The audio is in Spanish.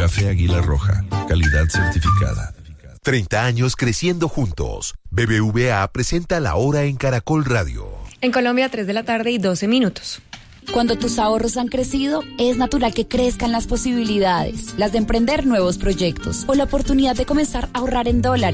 Café Águila Roja, calidad certificada. 30 años creciendo juntos. BBVA presenta La Hora en Caracol Radio. En Colombia, 3:12 p.m. Cuando tus ahorros han crecido, es natural que crezcan las posibilidades, las de emprender nuevos proyectos o la oportunidad de comenzar a ahorrar en dólares.